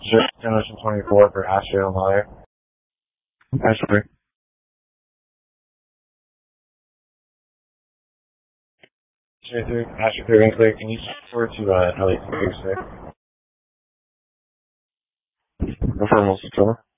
Generation 24 for Astro and Liar. Ashley. Astro 3 and clear. Can you switch to Elliot 6? Affirmative, Controller.